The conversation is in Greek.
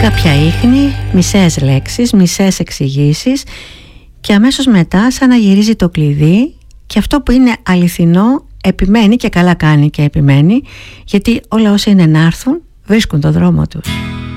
κάποια ίχνη, μισές λέξεις, μισές εξηγήσεις και αμέσως μετά σαν να γυρίζει το κλειδί και αυτό που είναι αληθινό επιμένει και καλά κάνει και επιμένει, γιατί όλα όσα είναι να έρθουν βρίσκουν το δρόμο τους.